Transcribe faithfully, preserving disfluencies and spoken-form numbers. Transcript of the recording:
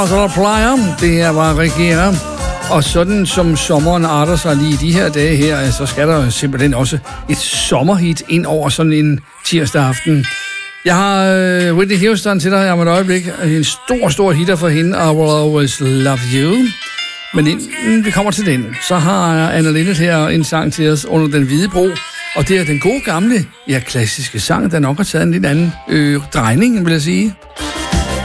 Og så er der Playa, det her var Regera. Og sådan som sommeren arter sig lige de her dage her, så skal der simpelthen også et sommerhit ind over sådan en tirsdag aften. Jeg har uh, Whitney Houston til dig om et øjeblik. En stor, stor hitter for hende, I Will Always Love You. Men inden vi kommer til den, så har Anna Linnet her en sang til os under Den Hvide Bro. Og det er den gode gamle, ja, klassiske sang, der nok har taget en lidt anden øh, drejning, vil jeg sige.